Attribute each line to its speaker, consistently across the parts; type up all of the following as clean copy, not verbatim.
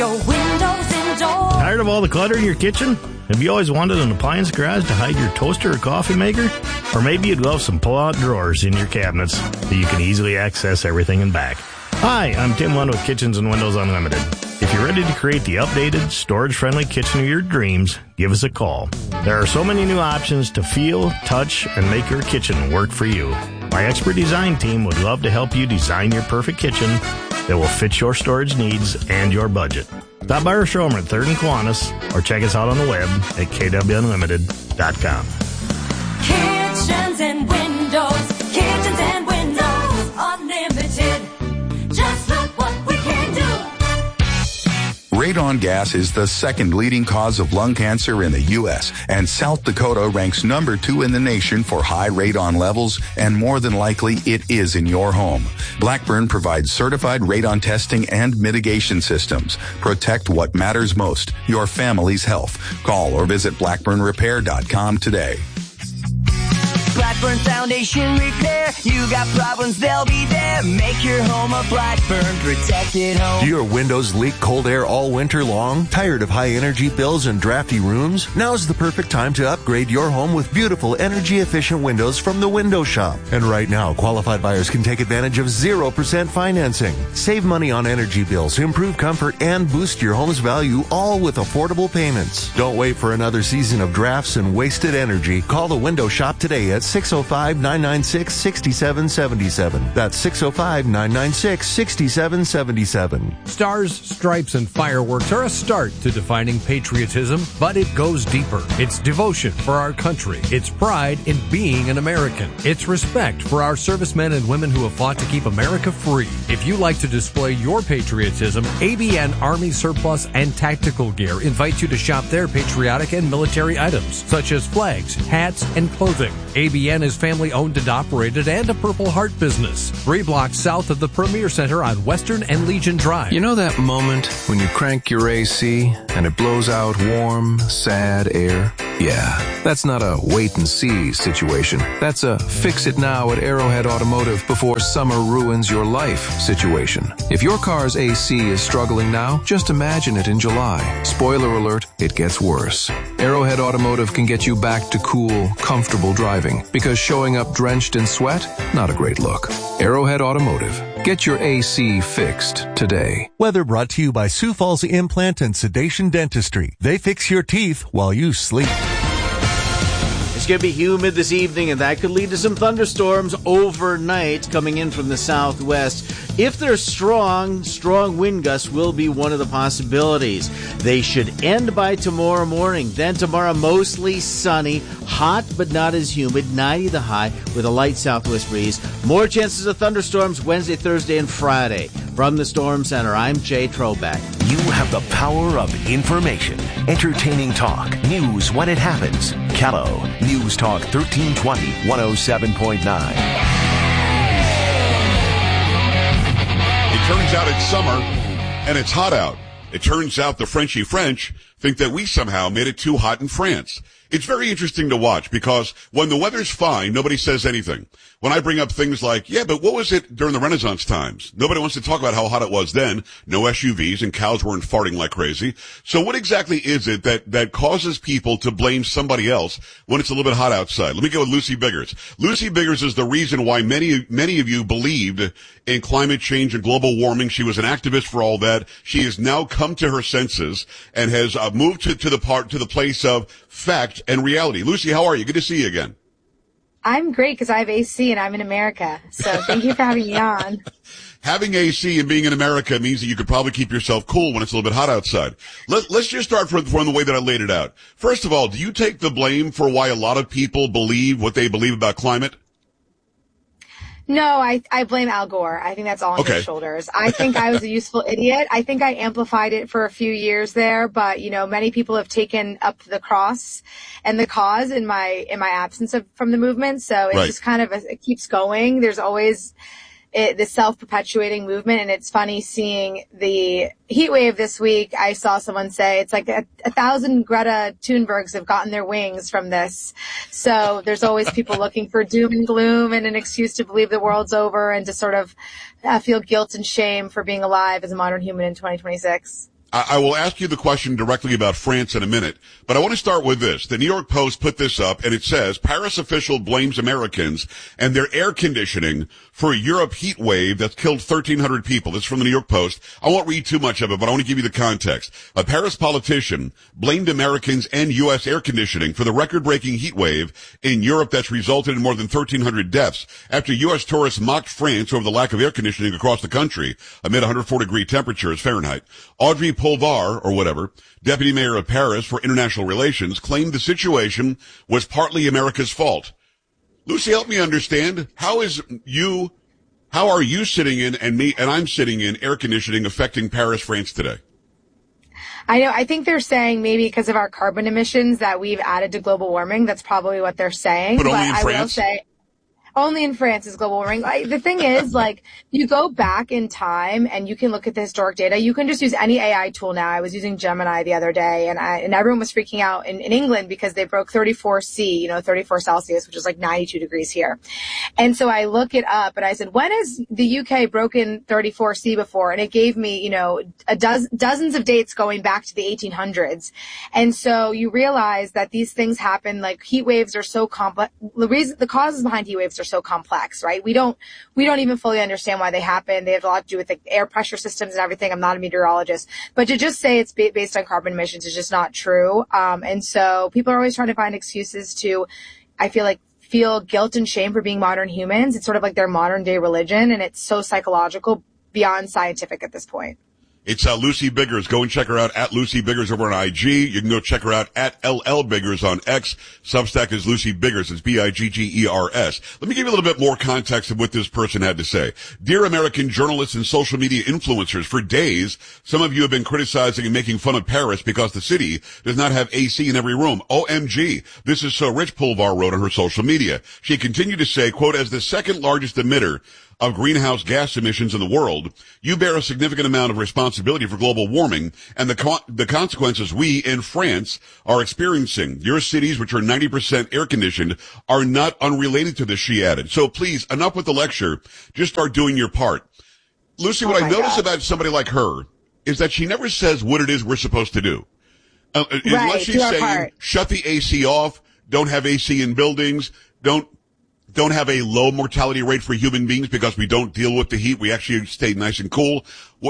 Speaker 1: Tired of all the clutter in your kitchen? Have you always wanted an appliance garage to hide your toaster or coffee maker? Or maybe you'd love some pull-out drawers in your cabinets so you can easily access everything and back. Hi, I'm Tim Lund with Kitchens and Windows Unlimited. If you're ready to create the updated, storage-friendly kitchen of your dreams, give us a call. There are so many new options to feel, touch, and make your kitchen work for you. My expert design team would love to help you design your perfect kitchen that will fit your storage needs and your budget. Stop by our showroom at 3rd and Kiwanis or check us out on the web at kwunlimited.com.
Speaker 2: Kitchens and Windows Unlimited. Just look what we can do.
Speaker 3: Radon gas is the second leading cause of lung cancer in the U.S., and South Dakota ranks number 2 in the nation for high radon levels, and more than likely it is in your home. Blackburn provides certified radon testing and mitigation systems. Protect what matters most, your family's health. Call or visit blackburnrepair.com today.
Speaker 4: Blackburn Foundation Repair. You got problems, they'll be there. Make your home a Blackburn protected home.
Speaker 5: Do your windows leak cold air all winter long? Tired of high energy bills and drafty rooms? Now's the perfect time to upgrade your home with beautiful energy efficient windows from the Window Shop. And right now, qualified buyers can take advantage of 0% financing. Save money on energy bills, improve comfort, and boost your home's value, all with affordable payments. Don't wait for another season of drafts and wasted energy. Call the Window Shop today at 605-996-6777. That's 605-996-6777.
Speaker 6: Stars, stripes, and fireworks are a start to defining patriotism, but it goes deeper. It's devotion for our country. It's pride in being an American. It's respect for our servicemen and women who have fought to keep America free. If you like to display your patriotism, ABN Army Surplus and Tactical Gear invites you to shop their patriotic and military items, such as flags, hats, and clothing. ABN is family-owned and operated and a Purple Heart business. 3 blocks south of the Premier Center on Western and Legion Drive.
Speaker 7: You know that moment when you crank your AC and it blows out warm, sad air? Yeah, that's not a wait-and-see situation. That's a fix-it-now at Arrowhead Automotive before summer ruins your life situation. If your car's AC is struggling now, just imagine it in July. Spoiler alert, it gets worse. Arrowhead Automotive can get you back to cool, comfortable driving, because showing up drenched in sweat, not a great look. Arrowhead Automotive. Get your AC fixed today.
Speaker 5: Weather brought to you by Sioux Falls Implant and Sedation Dentistry. They fix your teeth while you sleep.
Speaker 8: It's going to be humid this evening, and that could lead to some thunderstorms overnight coming in from the southwest. If they're strong wind gusts will be one of the possibilities. They should end by tomorrow morning. Then tomorrow, mostly sunny, hot but not as humid, 90 the high with a light southwest breeze. More chances of thunderstorms Wednesday, Thursday, and Friday. From the Storm Center, I'm Jay Trobeck.
Speaker 9: You have the power of information. Entertaining talk. News when it happens. Callow. News Talk 1320, 107.9.
Speaker 10: It turns out it's summer, and it's hot out. It turns out the Frenchy French think that we somehow made it too hot in France. It's very interesting to watch because when the weather's fine, nobody says anything. When I bring up things like, yeah, but what was it during the Renaissance times? Nobody wants to talk about how hot it was then. No SUVs and cows weren't farting like crazy. So what exactly is it that causes people to blame somebody else when it's a little bit hot outside? Let me go with Lucy Biggers. Lucy Biggers is the reason why many of you believed in climate change and global warming. She was an activist for all that. She has now come to her senses and has moved to the place of fact and reality. Lucy, how are you? Good to see you again.
Speaker 11: I'm great because I have AC and I'm in America. So thank you for having me on.
Speaker 10: Having AC and being in America means that you could probably keep yourself cool when it's a little bit hot outside. Let's just start from the way that I laid it out. First of all, do you take the blame for why a lot of people believe what they believe about climate?
Speaker 11: No, I blame Al Gore. I think that's all on his shoulders. I think I was a useful idiot. I think I amplified it for a few years there, but many people have taken up the cross and the cause in my absence from the movement. So it's just kind of it keeps going. There's always the self-perpetuating movement, and it's funny seeing the heat wave this week. I saw someone say it's like 1,000 Greta Thunbergs have gotten their wings from this. So there's always people looking for doom and gloom and an excuse to believe the world's over and to sort of feel guilt and shame for being alive as a modern human in 2026.
Speaker 10: I will ask you the question directly about France in a minute, but I want to start with this. The New York Post put this up, and it says, Paris official blames Americans and their air conditioning for a Europe heat wave that's killed 1,300 people. This is from the New York Post. I won't read too much of it, but I want to give you the context. A Paris politician blamed Americans and U.S. air conditioning for the record-breaking heat wave in Europe that's resulted in more than 1,300 deaths after U.S. tourists mocked France over the lack of air conditioning across the country amid 104-degree temperatures Fahrenheit. Audrey Pulvar, or whatever, deputy mayor of Paris for international relations, claimed the situation was partly America's fault. Lucy, help me understand. How are you sitting in and I'm sitting in air conditioning affecting Paris, France today?
Speaker 11: I know. I think they're saying maybe because of our carbon emissions that we've added to global warming. That's probably what they're saying.
Speaker 10: But only in France?
Speaker 11: I will say, only in France is global warming. The thing is, you go back in time and you can look at the historic data. You can just use any AI tool now. I was using Gemini the other day, and everyone was freaking out in England because they broke 34 C, 34 Celsius, which is like 92 degrees here. And so I look it up and I said, when has the UK broken 34 C before? And it gave me, dozens of dates going back to the 1800s. And so you realize that these things happen, like heat waves are so complex. The causes behind heat waves are so complex, right? We don't even fully understand why they happen. They have a lot to do with the air pressure systems and everything. I'm not a meteorologist, but to just say it's based on carbon emissions is just not true. And so people are always trying to find excuses to, I feel guilt and shame for being modern humans. It's sort of like their modern day religion, and it's so psychological beyond scientific at this point.
Speaker 10: It's Lucy Biggers. Go and check her out at Lucy Biggers over on IG. You can go check her out at LL Biggers on X. Substack is Lucy Biggers. It's Biggers. Let me give you a little bit more context of what this person had to say. Dear American journalists and social media influencers, for days, some of you have been criticizing and making fun of Paris because the city does not have AC in every room. OMG. This is so Rich Pulvar wrote on her social media. She continued to say, quote, as the second largest emitter of greenhouse gas emissions in the world, you bear a significant amount of responsibility for global warming and the consequences we in France are experiencing. Your cities, which are 90% air conditioned, are not unrelated to this, she added. So please, enough with the lecture. Just start doing your part. Lucy, what I notice about somebody like her is that she never says what it is we're supposed to do. Unless she's saying, shut the AC off, don't have AC in buildings, don't have a low mortality rate for human beings because we don't deal with the heat. We actually stay nice and cool.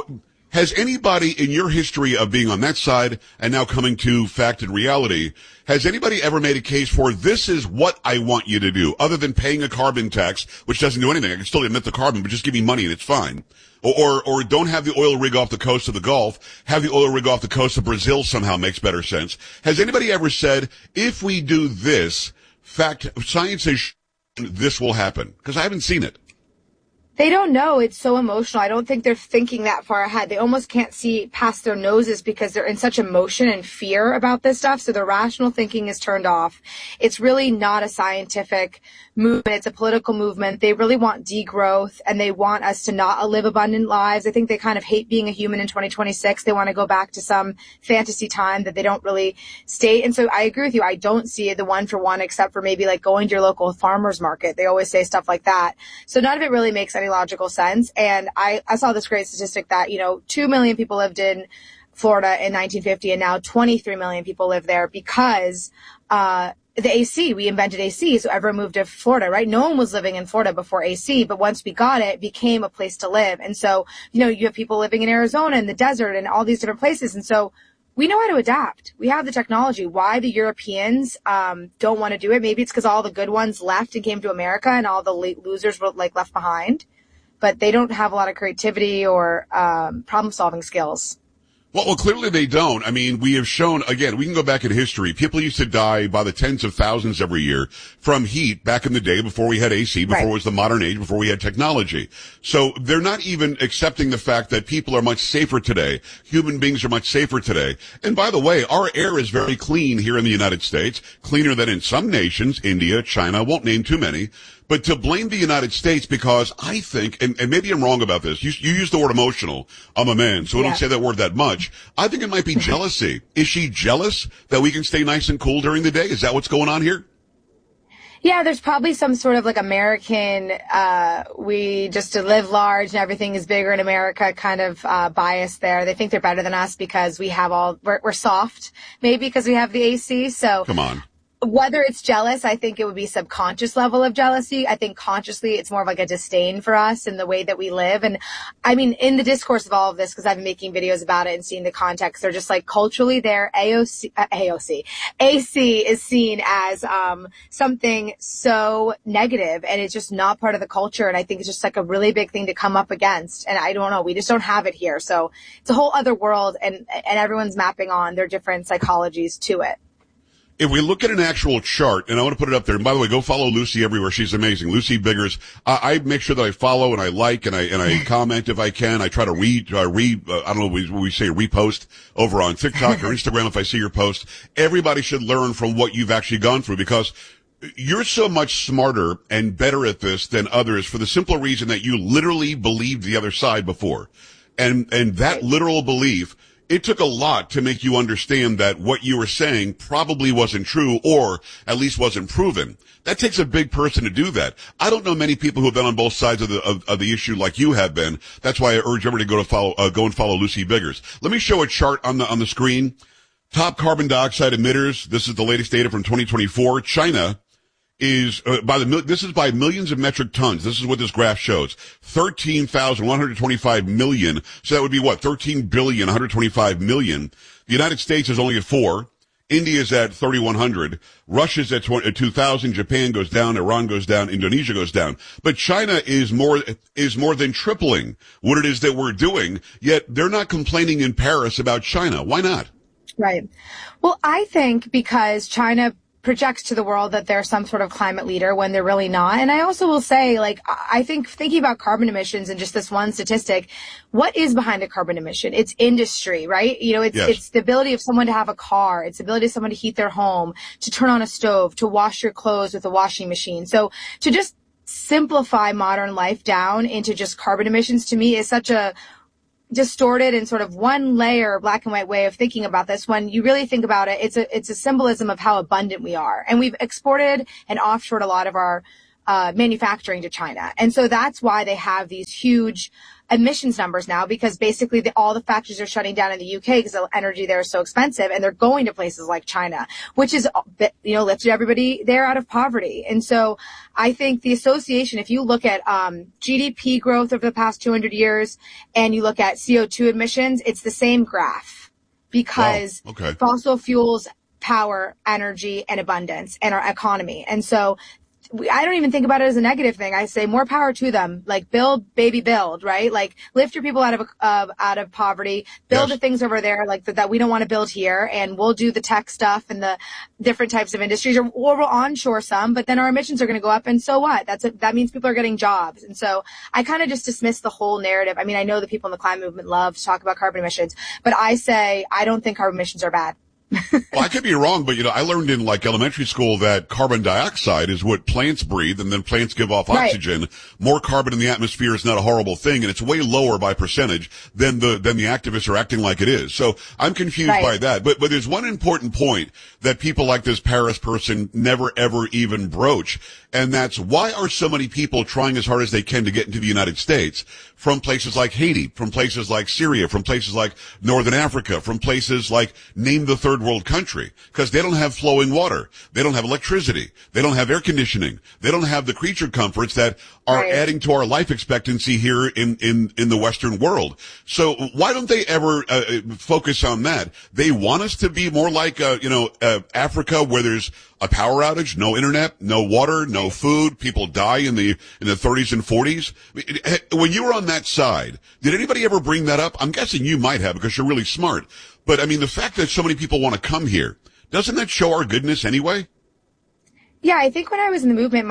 Speaker 10: Has anybody in your history of being on that side and now coming to fact and reality, has anybody ever made a case for this is what I want you to do, other than paying a carbon tax, which doesn't do anything? I can still emit the carbon, but just give me money and it's fine. Or don't have the oil rig off the coast of the Gulf, have the oil rig off the coast of Brazil somehow makes better sense. Has anybody ever said, if we do this, science has this will happen? Because I haven't seen it.
Speaker 11: They don't know. It's so emotional. I don't think they're thinking that far ahead. They almost can't see past their noses because they're in such emotion and fear about this stuff. So the rational thinking is turned off. It's really not a scientific movement. It's a political movement. They really want degrowth and they want us to not live abundant lives. I think they kind of hate being a human in 2026. They want to go back to some fantasy time that they don't really state. And so I agree with you. I don't see the one for one except for maybe like going to your local farmer's market. They always say stuff like that. So none of it really makes any logical sense. And I saw this great statistic that, 2 million people lived in Florida in 1950 and now 23 million people live there because, the AC, we invented AC, so everyone moved to Florida, right? No one was living in Florida before AC, but once we got it, it became a place to live. And so, you have people living in Arizona and the desert and all these different places. And so we know how to adapt. We have the technology. Why the Europeans don't want to do it? Maybe it's because all the good ones left and came to America and all the losers were left behind. But they don't have a lot of creativity or problem-solving skills.
Speaker 10: Well, clearly they don't. I mean, we have shown, again, we can go back in history. People used to die by the tens of thousands every year from heat back in the day before we had AC, before it was the modern age, before we had technology. So they're not even accepting the fact that people are much safer today. Human beings are much safer today. And by the way, our air is very clean here in the United States, cleaner than in some nations, India, China, won't name too many. But to blame the United States because I think, and maybe I'm wrong about this, you use the word emotional. I'm a man, so I don't say that word that much. I think it might be jealousy. Is she jealous that we can stay nice and cool during the day? Is that what's going on here?
Speaker 11: Yeah, there's probably some sort of like American, we just to live large and everything is bigger in America kind of bias there. They think they're better than us because we have we're soft, maybe because we have the AC. So
Speaker 10: come on.
Speaker 11: Whether it's jealous, I think it would be subconscious level of jealousy. I think consciously it's more of like a disdain for us and the way that we live. And I mean, in the discourse of all of this, because I've been making videos about it and seeing the context, they're just like culturally there, AC is seen as something so negative, and it's just not part of the culture. And I think it's just like a really big thing to come up against. And I don't know, we just don't have it here. So it's a whole other world, and everyone's mapping on their different psychologies to it.
Speaker 10: If we look at an actual chart, and I want to put it up there, and by the way, go follow Lucy everywhere. She's amazing. Lucy Biggers. I make sure that I follow and I like and I comment if I can. I try to I don't know, we say repost over on TikTok or Instagram if I see your post. Everybody should learn from what you've actually gone through, because you're so much smarter and better at this than others for the simple reason that you literally believed the other side before. And that literal belief, it took a lot to make you understand that what you were saying probably wasn't true, or at least wasn't proven. That takes a big person to do that. I don't know many people who have been on both sides of the issue like you have been. That's why I urge everybody to go and follow Lucy Biggers. Let me show a chart on the screen. Top carbon dioxide emitters. This is the latest data from 2024. China is this is by millions of metric tons. This is what this graph shows. 13,125 million. So that would be what? 13 billion, 125 million. The United States is only at 4. India's at 3,100. Russia's at 2,000. Japan goes down. Iran goes down. Indonesia goes down. But China is more than tripling what it is that we're doing. Yet they're not complaining in Paris about China. Why not?
Speaker 11: Right. Well, I think because China projects to the world that they're some sort of climate leader when they're really not. And I also will say, like, I think thinking about carbon emissions and just this one statistic, what is behind a carbon emission? It's industry, right? You know, it's the ability of someone to have a car. It's the ability of someone to heat their home, to turn on a stove, to wash your clothes with a washing machine. So to just simplify modern life down into just carbon emissions, to me, is such a distorted and sort of one layer black and white way of thinking about this. When you really think about it, it's a symbolism of how abundant we are. And we've exported and offshored a lot of our manufacturing to China. And so that's why they have these huge emissions numbers now, because basically all the factories are shutting down in the UK because the energy there is so expensive, and they're going to places like China, which is, you know, lifted everybody there out of poverty. And so I think the association, if you look at GDP growth over the past 200 years and you look at CO2 emissions, it's the same graph, because fossil fuels power energy and abundance and our economy. And so I don't even think about it as a negative thing. I say more power to them. Like, build, baby, build, right? Like, lift your people out of poverty, build the things over there like that we don't want to build here, and we'll do the tech stuff and the different types of industries, or we'll onshore some, but then our emissions are going to go up, and so what? That means people are getting jobs. And so I kind of just dismiss the whole narrative. I mean, I know the people in the climate movement love to talk about carbon emissions, but I say I don't think carbon emissions are bad.
Speaker 10: Well, I could be wrong, but, you know, I learned in like elementary school that carbon dioxide is what plants breathe, and then plants give off oxygen. Right. More carbon in the atmosphere is not a horrible thing, and it's way lower by percentage than the activists are acting like it is. So I'm confused by that. But there's one important point that people like this Paris person never ever even broach, and that's why are so many people trying as hard as they can to get into the United States from places like Haiti, from places like Syria, from places like Northern Africa, from places like name the third world country, because they don't have flowing water. They don't have electricity. They don't have air conditioning. They don't have the creature comforts that are adding to our life expectancy here in the Western world. So why don't they ever focus on that? They want us to be more like, Africa, where there's a power outage, no internet, no water, no food. People die in the 30s and 40s. When you were on that side, did anybody ever bring that up? I'm guessing you might have, because you're really smart. But I mean, the fact that so many people want to come here, doesn't that show our goodness anyway?
Speaker 11: Yeah, I think when I was in the movement,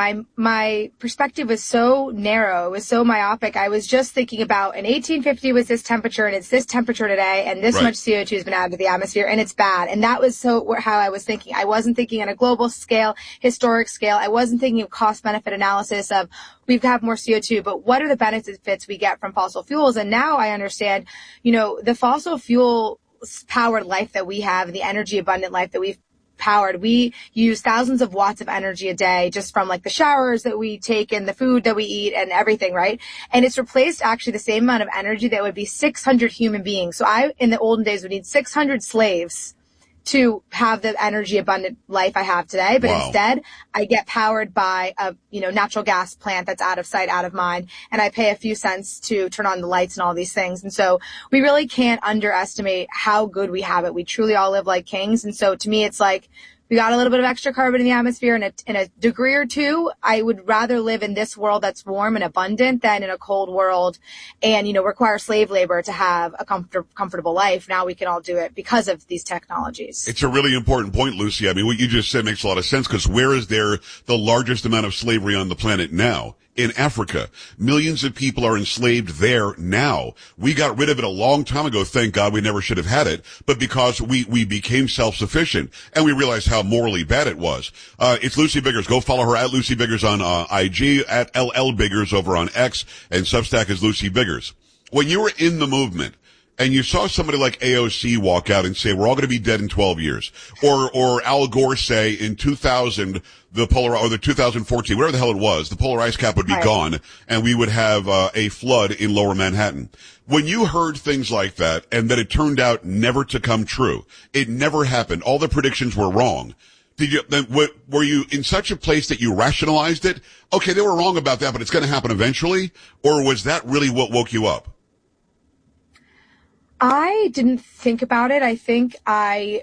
Speaker 11: my perspective was so narrow, it was so myopic. I was just thinking about in 1850 was this temperature, and it's this temperature today, and this much CO2 has been added to the atmosphere, and it's bad. And that was how I was thinking. I wasn't thinking on a global scale, historic scale. I wasn't thinking of cost-benefit analysis of we've got more CO2, but what are the benefits we get from fossil fuels? And now I understand, you know, the fossil fuel powered life that we have, and the energy abundant life that we've powered. We use thousands of watts of energy a day just from like the showers that we take and the food that we eat and everything, right? And it's replaced actually the same amount of energy that would be 600 human beings. So I, in the olden days, would need 600 slaves to have the energy abundant life I have today. But instead, I get powered by a, natural gas plant that's out of sight, out of mind. And I pay a few cents to turn on the lights and all these things. And so we really can't underestimate how good we have it. We truly all live like kings. And so to me, it's like, we got a little bit of extra carbon in the atmosphere in a degree or two. I would rather live in this world that's warm and abundant than in a cold world and, require slave labor to have a comfortable life. Now we can all do it because of these technologies.
Speaker 10: It's a really important point, Lucy. I mean, what you just said makes a lot of sense because where is there the largest amount of slavery on the planet now? In Africa. Millions of people are enslaved there now. We got rid of it a long time ago. Thank God we never should have had it. But because we became self-sufficient and we realized how morally bad it was. It's Lucy Biggers. Go follow her at Lucy Biggers on IG, at LL Biggers over on X, and Substack is Lucy Biggers. When you were in the movement, and you saw somebody like AOC walk out and say, we're all going to be dead in 12 years. Or Al Gore say in 2000, the 2014, whatever the hell it was, the polar ice cap would be gone and we would have a flood in lower Manhattan. When you heard things like that and that it turned out never to come true, it never happened, all the predictions were wrong. Were you in such a place that you rationalized it? Okay, they were wrong about that, but it's going to happen eventually? Or was that really what woke you up?
Speaker 11: I didn't think about it. I think I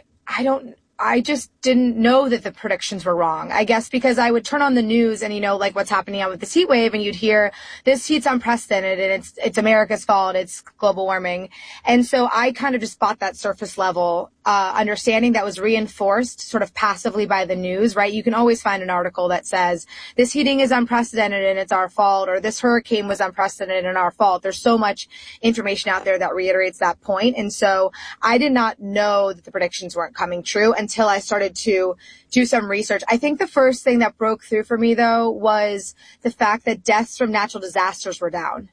Speaker 11: just didn't know that the predictions were wrong. I guess because I would turn on the news and, like what's happening out with this heat wave and you'd hear this heat's unprecedented and it's America's fault. It's global warming. And so I kind of just bought that surface level, understanding that was reinforced sort of passively by the news, right? You can always find an article that says this heating is unprecedented and it's our fault, or this hurricane was unprecedented and our fault. There's so much information out there that reiterates that point. And so I did not know that the predictions weren't coming true until I started to do some research. I think the first thing that broke through for me, though, was the fact that deaths from natural disasters were down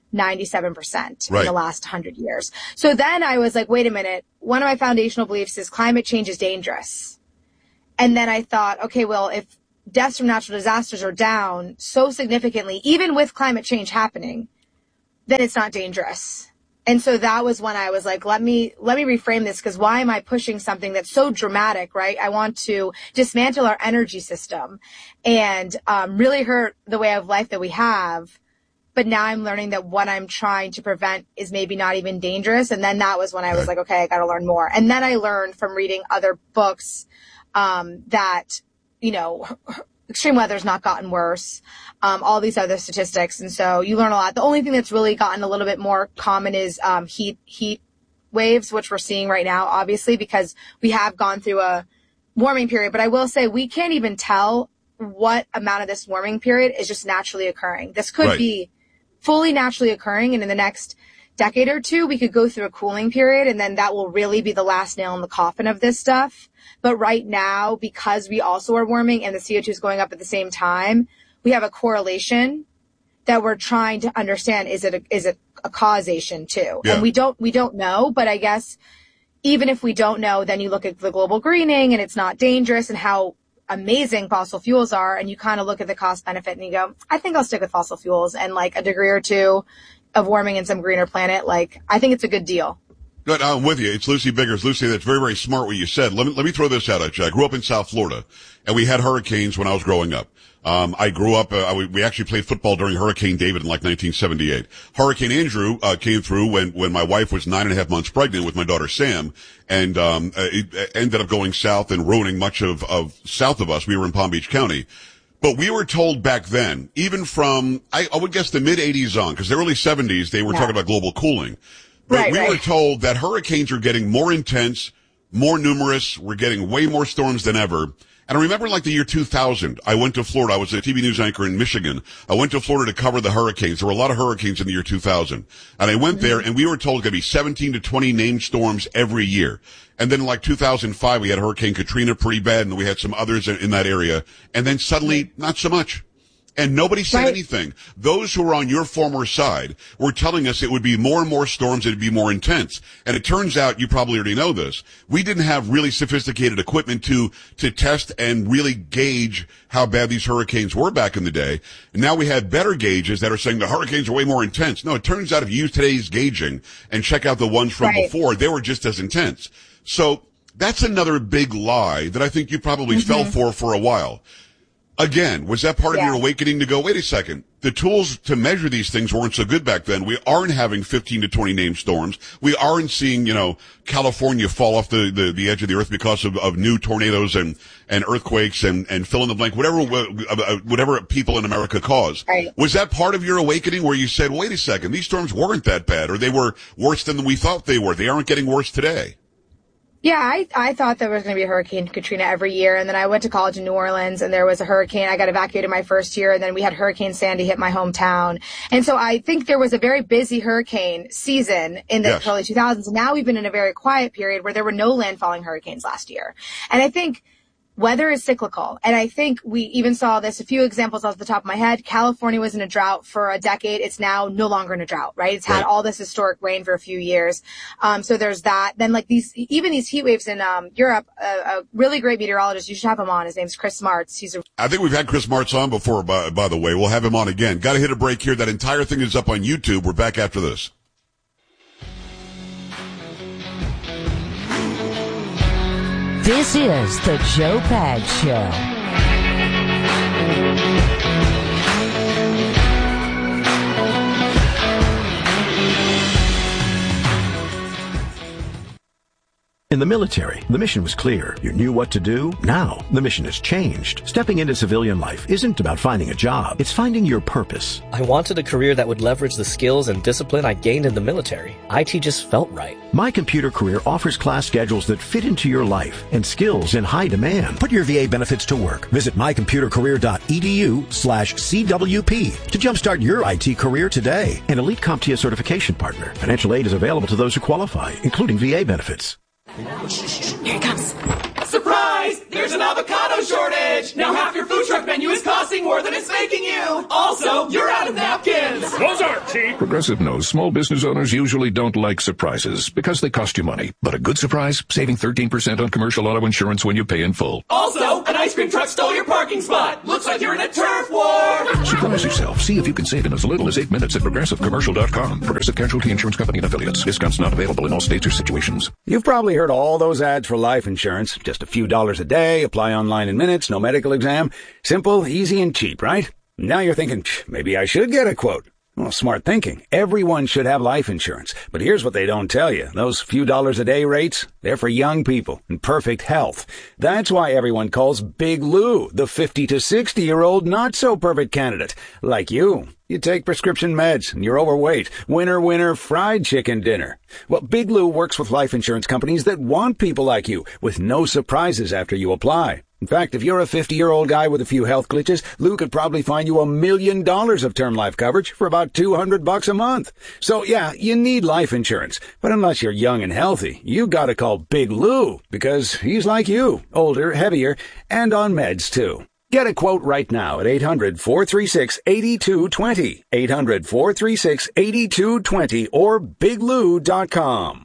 Speaker 11: 97% in the last 100 years. So then I was like, wait a minute. One of my foundational beliefs is climate change is dangerous. And then I thought, okay, well, if deaths from natural disasters are down so significantly, even with climate change happening, then it's not dangerous. And so that was when I was like, let me reframe this, because why am I pushing something that's so dramatic, right? I want to dismantle our energy system and really hurt the way of life that we have. But now I'm learning that what I'm trying to prevent is maybe not even dangerous. And then that was when I was like, okay, I got to learn more. And then I learned from reading other books that, extreme weather's not gotten worse, all these other statistics. And so you learn a lot. The only thing that's really gotten a little bit more common is heat waves, which we're seeing right now, obviously, because we have gone through a warming period. But I will say we can't even tell what amount of this warming period is just naturally occurring. This could be fully naturally occurring. And in the next decade or two, we could go through a cooling period, and then that will really be the last nail in the coffin of this stuff. But right now, because we also are warming and the CO2 is going up at the same time, we have a correlation that we're trying to understand. Is it a causation too? Yeah. And we don't know, but I guess even if we don't know, then you look at the global greening and it's not dangerous and how amazing fossil fuels are. And you kind of look at the cost benefit and you go, I think I'll stick with fossil fuels and like a degree or two of warming in some greener planet. Like, I think it's a good deal.
Speaker 10: Good, I'm with you. It's Lucy Biggers. Lucy, that's very, very smart what you said. Let me throw this out at you. I grew up in South Florida, and we had hurricanes when I was growing up. I grew up, we actually played football during Hurricane David in like 1978. Hurricane Andrew, came through when my wife was 9.5 months pregnant with my daughter Sam, and, it ended up going south and ruining much of south of us. We were in Palm Beach County. But we were told back then, even from, I would guess the mid 80s on, because the early 70s, they were talking about global cooling. But we were told that hurricanes are getting more intense, more numerous. We're getting way more storms than ever. And I remember like the year 2000, I went to Florida. I was a TV news anchor in Michigan. I went to Florida to cover the hurricanes. There were a lot of hurricanes in the year 2000. And I went there and we were told it's going to be 17 to 20 named storms every year. And then in like 2005, we had Hurricane Katrina pretty bad, and we had some others in that area. And then suddenly, not so much. And nobody said anything. Those who were on your former side were telling us it would be more and more storms, it'd be more intense. And it turns out, you probably already know this, we didn't have really sophisticated equipment to test and really gauge how bad these hurricanes were back in the day. And now we have better gauges that are saying the hurricanes are way more intense. No, it turns out if you use today's gauging and check out the ones from before, they were just as intense. So that's another big lie that I think you probably fell for a while. Again, was that part of your awakening to go, wait a second, the tools to measure these things weren't so good back then. We aren't having 15 to 20 named storms. We aren't seeing, California fall off the edge of the earth because of new tornadoes and earthquakes and fill in the blank, whatever people in America cause. Right. Was that part of your awakening where you said, wait a second, these storms weren't that bad, or they were worse than we thought they were? They aren't getting worse today.
Speaker 11: Yeah, I thought there was going to be a Hurricane Katrina every year. And then I went to college in New Orleans and there was a hurricane. I got evacuated my first year. And then we had Hurricane Sandy hit my hometown. And so I think there was a very busy hurricane season in the early 2000s. And now we've been in a very quiet period where there were no landfalling hurricanes last year. And I think weather is cyclical. And I think we even saw this, a few examples off the top of my head. California was in a drought for a decade. It's now no longer in a drought, right? It's had all this historic rain for a few years. So there's that. Then like these heat waves in Europe, a really great meteorologist, you should have him on. His name's Chris Martz.
Speaker 10: I think we've had Chris Martz on before, by the way. We'll have him on again. Got to hit a break here. That entire thing is up on YouTube. We're back after this.
Speaker 12: This is the Joe Pags Show.
Speaker 13: In the military, the mission was clear. You knew what to do. Now, the mission has changed. Stepping into civilian life isn't about finding a job. It's finding your purpose.
Speaker 14: I wanted a career that would leverage the skills and discipline I gained in the military. IT just felt right.
Speaker 13: My Computer Career offers class schedules that fit into your life and skills in high demand. Put your VA benefits to work. Visit mycomputercareer.edu/CWP to jumpstart your IT career today. An elite CompTIA certification partner. Financial aid is available to those who qualify, including VA benefits.
Speaker 2: Here it comes. Surprise! There's an avocado shortage! Now half your food truck menu is costing more than it's making you! Also, you're out of napkins!
Speaker 15: Those aren't cheap! Progressive knows small business owners usually don't like surprises because they cost you money. But a good surprise? Saving 13% on commercial auto insurance when you pay in full.
Speaker 2: Also, an ice cream truck stole your parking spot! Looks like you're in a turf war!
Speaker 15: Surprise yourself. See if you can save in as little as 8 minutes at ProgressiveCommercial.com. Progressive Casualty Insurance Company and Affiliates. Discounts not available in all states or situations.
Speaker 16: You've probably heard all those ads for life insurance. Just a few dollars a day, apply online in minutes, no medical exam. Simple, easy, and cheap, right? Now you're thinking, maybe I should get a quote. Well, smart thinking. Everyone should have life insurance. But here's what they don't tell you. Those few dollars a day rates, they're for young people in perfect health. That's why everyone calls Big Lou the 50 to 60-year-old not-so-perfect candidate. Like you. You take prescription meds, and you're overweight. Winner, winner, fried chicken dinner. Well, Big Lou works with life insurance companies that want people like you, with no surprises after you apply. In fact, if you're a 50-year-old guy with a few health glitches, Lou could probably find you $1 million of term life coverage for about $200 a month. So yeah, you need life insurance. But unless you're young and healthy, you gotta call Big Lou, because he's like you, older, heavier, and on meds too. Get a quote right now at 800-436-8220, 800-436-8220, or biglou.com.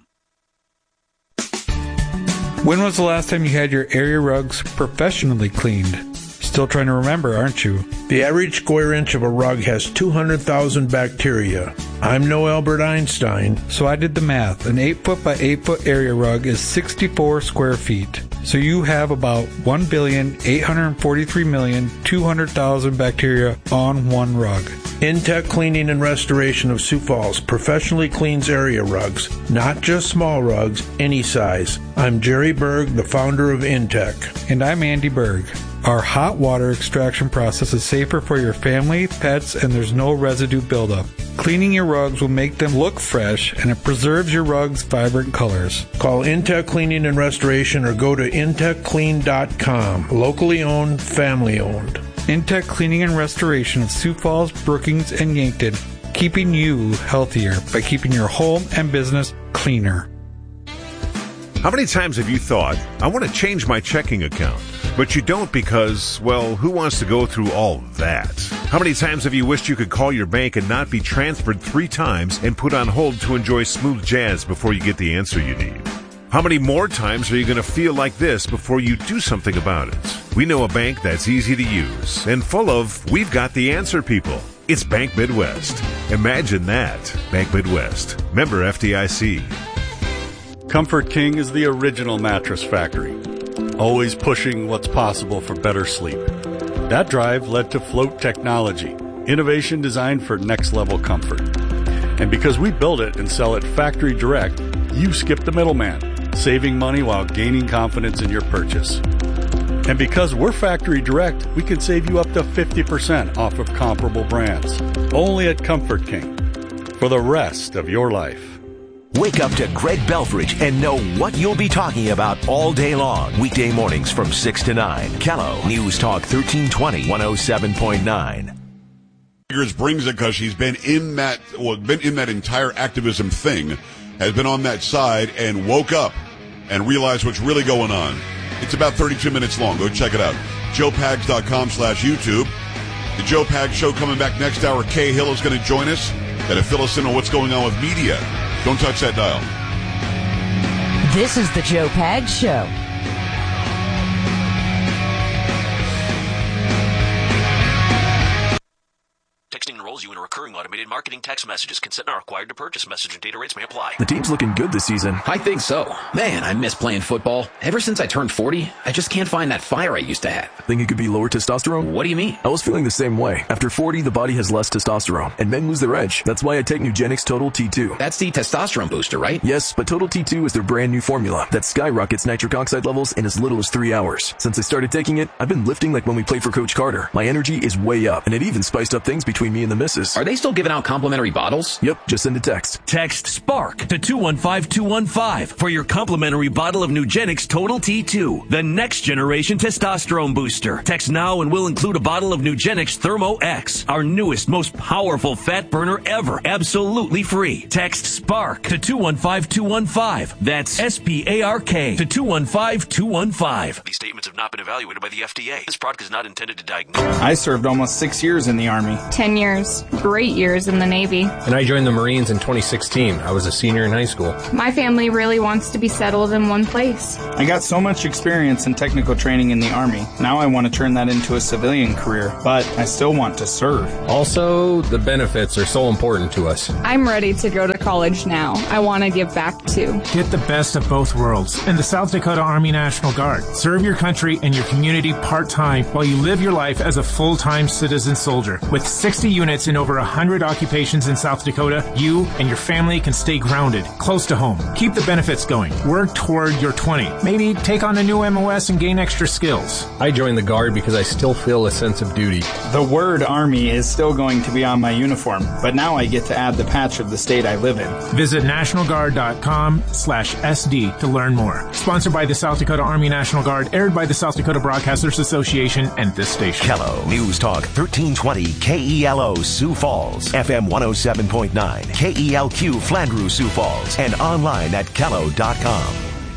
Speaker 17: When was the last time you had your area rugs professionally cleaned? Still trying to remember, aren't you?
Speaker 18: The average square inch of a rug has 200,000 bacteria. I'm no Albert Einstein.
Speaker 17: So I did the math. An 8-foot by 8-foot area rug is 64 square feet. So you have about 1,843,200,000 bacteria on one rug.
Speaker 18: Intech Cleaning and Restoration of Sioux Falls professionally cleans area rugs, not just small rugs, any size. I'm Jerry Berg, the founder of Intech.
Speaker 17: And I'm Andy Berg. Our hot water extraction process is safer for your family, pets, and there's no residue buildup. Cleaning your rugs will make them look fresh, and it preserves your rug's vibrant colors.
Speaker 18: Call Intech Cleaning and Restoration or go to intechclean.com. Locally owned, family owned.
Speaker 17: Intech Cleaning and Restoration of Sioux Falls, Brookings, and Yankton, keeping you healthier by keeping your home and business cleaner.
Speaker 19: How many times have you thought, I want to change my checking account? But you don't because, well, who wants to go through all that? How many times have you wished you could call your bank and not be transferred 3 times and put on hold to enjoy smooth jazz before you get the answer you need? How many more times are you going to feel like this before you do something about it? We know a bank that's easy to use and full of "we've got the answer" people. It's Bank Midwest. Imagine that. Bank Midwest. Member FDIC.
Speaker 20: Comfort King is the original mattress factory, always pushing what's possible for better sleep. That drive led to Float Technology, innovation designed for next-level comfort. And because we build it and sell it factory direct, you skip the middleman, saving money while gaining confidence in your purchase. And because we're factory direct, we can save you up to 50% off of comparable brands. Only at Comfort King. For the rest of your life.
Speaker 9: Wake up to Greg Belfridge and know what you'll be talking about all day long. Weekday mornings from 6 to 9. Kello News Talk 1320 107.9.
Speaker 10: Brings it because she's been in that entire activism thing, has been on that side and woke up and realized what's really going on. It's about 32 minutes long. Go check it out. JoePags.com/YouTube. The Joe Pags Show coming back next hour. Kay Hill is going to join us to fill us in on what's going on with media. Don't touch that dial.
Speaker 12: This is the Joe Pags Show.
Speaker 21: Texting enrolls you in a recurring automated marketing text messages. Consent not required to purchase. Message and data rates may apply.
Speaker 22: The team's looking good this season.
Speaker 23: I think so. Man, I miss playing football. Ever since I turned 40, I just can't find that fire I used to have.
Speaker 22: Think it could be lower testosterone?
Speaker 23: What do you mean?
Speaker 22: I was feeling the same way. After 40, the body has less testosterone, and men lose their edge. That's why I take Nugenix Total T2.
Speaker 23: That's the testosterone booster, right?
Speaker 22: Yes, but Total T2 is their brand new formula that skyrockets nitric oxide levels in as little as 3 hours. Since I started taking it, I've been lifting like when we played for Coach Carter. My energy is way up, and it even spiced up things between me and the missus.
Speaker 23: Are they still giving out complimentary bottles?
Speaker 22: Yep, just send a text.
Speaker 24: Text SPARK to 215-215 for your complimentary bottle of Nugenix Total T2, the next generation testosterone booster. Text now and we'll include a bottle of Nugenix Thermo X, our newest, most powerful fat burner ever, absolutely free. Text SPARK to 215-215. That's SPARK to 215-215.
Speaker 21: These statements have not been evaluated by the FDA. This product is not intended to diagnose.
Speaker 25: I served almost 6 years in the Army.
Speaker 26: 10 years. Great years in the Navy.
Speaker 27: And I joined the Marines in 2016. I was a senior in high school.
Speaker 26: My family really wants to be settled in one place.
Speaker 25: I got so much experience and technical training in the Army. Now I want to turn that into a civilian career, but I still want to serve.
Speaker 27: Also, the benefits are so important to us.
Speaker 26: I'm ready to go to college now. I want to give back too.
Speaker 28: Get the best of both worlds in the South Dakota Army National Guard. Serve your country and your community part-time while you live your life as a full-time citizen soldier. With 60 units in over 100 occupations in South Dakota, you and your family can stay grounded, close to home. Keep the benefits going. Work toward your 20. Maybe take on a new MOS and gain extra skills.
Speaker 27: I joined the Guard because I still feel a sense of duty.
Speaker 25: The word Army is still going to be on my uniform, but now I get to add the patch of the state I live in.
Speaker 28: Visit nationalguard.com/SD to learn more. Sponsored by the South Dakota Army National Guard, aired by the South Dakota Broadcasters Association and this station.
Speaker 9: Kello News Talk 1320 KELO Sioux Falls, FM 107.9, KELQ Flandreau Sioux Falls, and online at kello.com.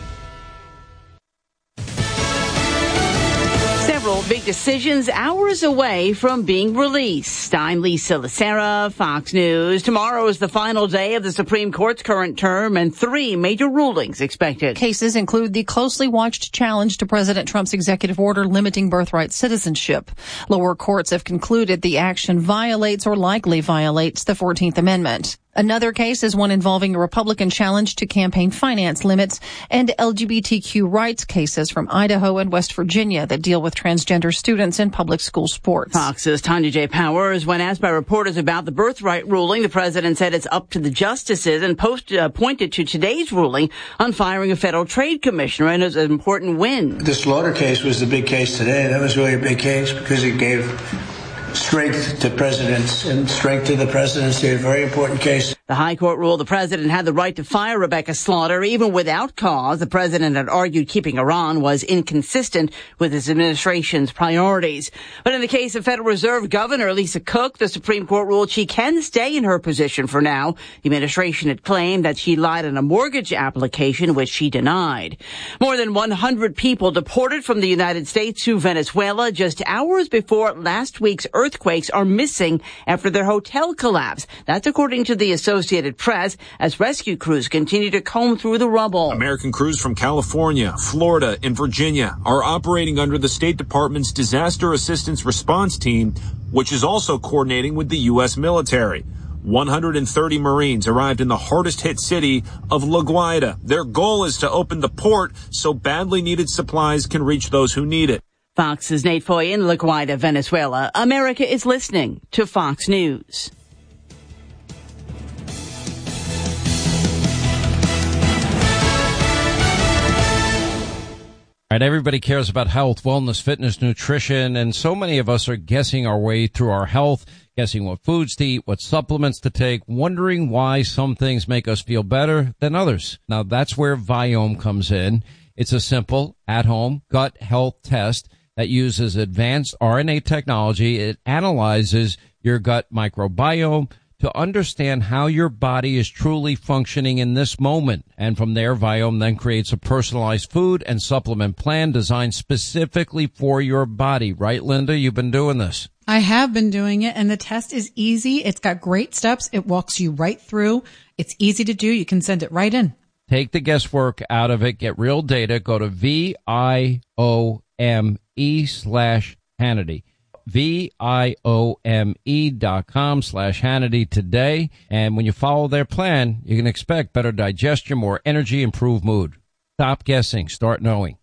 Speaker 29: Several big decisions hours away from being released. I'm Lisa Lacera, Fox News. Tomorrow is the final day of the Supreme Court's current term and 3 major rulings expected.
Speaker 30: Cases include the closely watched challenge to President Trump's executive order limiting birthright citizenship. Lower courts have concluded the action violates or likely violates the 14th Amendment. Another case is one involving a Republican challenge to campaign finance limits and LGBTQ rights cases from Idaho and West Virginia that deal with transgender students in public school sports.
Speaker 29: Fox's Tanya J. Powers, when asked by reporters about the birthright ruling, the president said it's up to the justices and pointed to today's ruling on firing a federal trade commissioner and as an important win.
Speaker 31: The Slaughter case was the big case today. That was really a big case because it gave strength to presidents and strength to the presidency, a very important case.
Speaker 29: The High Court ruled the president had the right to fire Rebecca Slaughter even without cause. The president had argued keeping her on was inconsistent with his administration's priorities. But in the case of Federal Reserve Governor Lisa Cook, the Supreme Court ruled she can stay in her position for now. The administration had claimed that she lied on a mortgage application, which she denied. More than 100 people deported from the United States to Venezuela just hours before last week's earthquakes are missing after their hotel collapse. That's according to the Associated Press, as rescue crews continue to comb through the rubble.
Speaker 1: American crews from California, Florida, and Virginia are operating under the State Department's Disaster Assistance Response Team, which is also coordinating with the U.S. military. 130 Marines arrived in the hardest hit city of La Guaira. Their goal is to open the port so badly needed supplies can reach those who need it.
Speaker 29: Fox's Nate Foy in La Guaira, Venezuela. America is listening to Fox News.
Speaker 2: All right, everybody cares about health, wellness, fitness, nutrition, and so many of us are guessing our way through our health, guessing what foods to eat, what supplements to take, wondering why some things make us feel better than others. Now, that's where Viome comes in. It's a simple, at-home gut health test that uses advanced RNA technology. It analyzes your gut microbiome to understand how your body is truly functioning in this moment. And from there, Viome then creates a personalized food and supplement plan designed specifically for your body. Right, Linda? You've been doing this.
Speaker 3: I have been doing it, and the test is easy. It's got great steps. It walks you right through. It's easy to do. You can send it right in.
Speaker 2: Take the guesswork out of it. Get real data. Go to VIOME/Hannity. VIOME.com/Hannity today. And when you follow their plan, you can expect better digestion, more energy, improved mood. Stop guessing. Start knowing.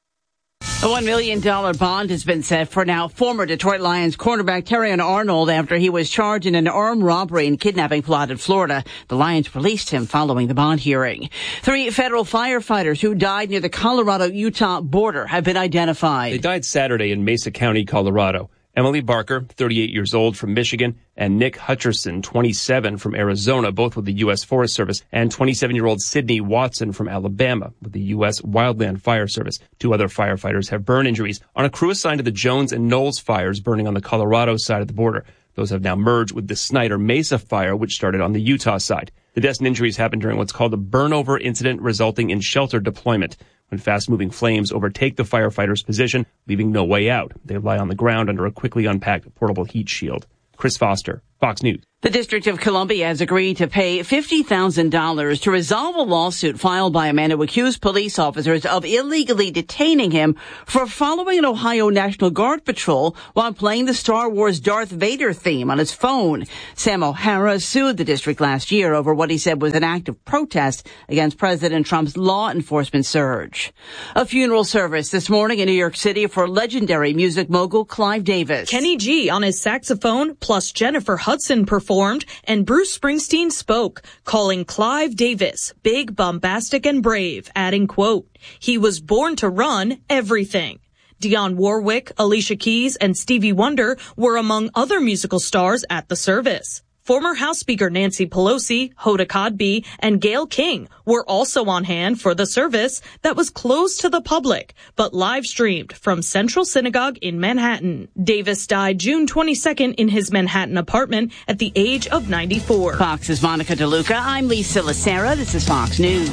Speaker 29: A $1 million bond has been set for now former Detroit Lions cornerback Terrion Arnold after he was charged in an armed robbery and kidnapping plot in Florida. The Lions released him following the bond hearing. 3 federal firefighters who died near the Colorado-Utah border have been identified.
Speaker 4: They died Saturday in Mesa County, Colorado. Emily Barker, 38 years old, from Michigan, and Nick Hutcherson, 27, from Arizona, both with the U.S. Forest Service, and 27-year-old Sydney Watson from Alabama with the U.S. Wildland Fire Service. 2 other firefighters have burn injuries on a crew assigned to the Jones and Knowles fires burning on the Colorado side of the border. Those have now merged with the Snyder Mesa fire, which started on the Utah side. The deaths and injuries happened during what's called a burnover incident resulting in shelter deployment. When fast-moving flames overtake the firefighters' position, leaving no way out, they lie on the ground under a quickly unpacked portable heat shield. Chris Foster, Fox News.
Speaker 29: The District of Columbia has agreed to pay $50,000 to resolve a lawsuit filed by a man who accused police officers of illegally detaining him for following an Ohio National Guard patrol while playing the Star Wars Darth Vader theme on his phone. Sam O'Hara sued the district last year over what he said was an act of protest against President Trump's law enforcement surge. A funeral service this morning in New York City for legendary music mogul Clive Davis.
Speaker 5: Kenny G on his saxophone plus Jennifer Hudson performed, and Bruce Springsteen spoke, calling Clive Davis big, bombastic, and brave, adding, quote, "He was born to run everything." Dionne Warwick, Alicia Keys, and Stevie Wonder were among other musical stars at the service. Former House Speaker Nancy Pelosi, Hoda Kotb, and Gayle King were also on hand for the service that was closed to the public, but live-streamed from Central Synagogue in Manhattan. Davis died June 22nd in his Manhattan apartment at the age of 94.
Speaker 29: Fox's Monica DeLuca. I'm Lisa Lacera. This is Fox News.